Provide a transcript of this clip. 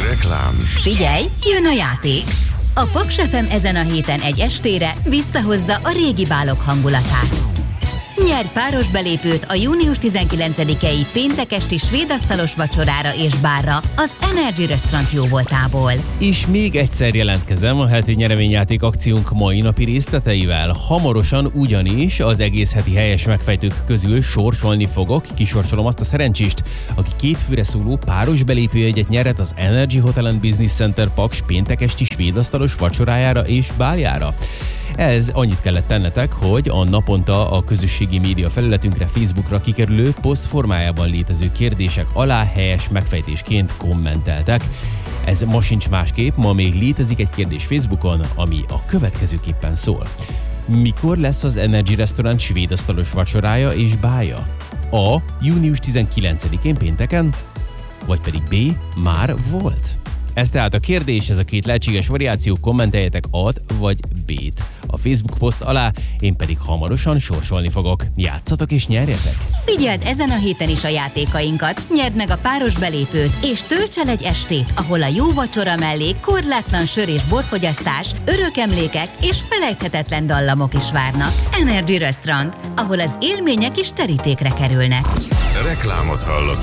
Reklám. Figyelj, jön a játék! A Paks FM ezen a héten egy estére visszahozza a régi bálok hangulatát. Nyerj páros belépőt a június 19-i péntek esti svédasztalos vacsorára és bárra az Energy Restaurant jóvoltából. És még egyszer jelentkezem a heti nyereményjáték akciónk mai napi részleteivel. Hamarosan ugyanis az egész heti helyes megfejtők közül sorsolni fogok. Kisorsolom azt a szerencsést, aki 2 főre szóló páros belépőjegyet nyerhet az Energy Hotel and Business Center Paks péntek esti svédasztalos vacsorájára és báljára. Ez annyit kellett tennetek, hogy a naponta a közösségi média felületünkre, Facebookra kikerülő poszt formájában létező kérdések alá helyes megfejtésként kommenteltek. Ez ma sincs másképp, ma még létezik egy kérdés Facebookon, ami a következőképpen szól. Mikor lesz az Energy Restaurant svédasztalos vacsorája és bálja? A. Június 19-én pénteken, vagy pedig B. Már volt? Ez tehát a kérdés, ez a 2 lehetséges variáció, kommenteljetek A-t vagy B-t a Facebook poszt alá, én pedig hamarosan sorsolni fogok. Játszatok és nyerjetek! Figyeld ezen a héten is a játékainkat, nyerd meg a páros belépőt, és tölts el egy estét, ahol a jó vacsora mellé korlátlan sör és borfogyasztás, örök emlékek és felejthetetlen dallamok is várnak. Energy Restaurant, ahol az élmények is terítékre kerülnek. Reklámot hallott.